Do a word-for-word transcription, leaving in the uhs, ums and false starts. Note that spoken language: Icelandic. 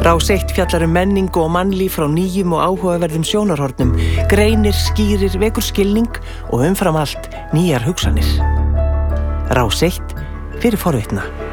Rás eitt fjallar um menningu og mannlíf frá nýjum og áhugaverðum sjónarhornum, greinir, skýrir, vekur skilning og umfram allt nýjar hugsanir. Rás eitt fyrir forvitna.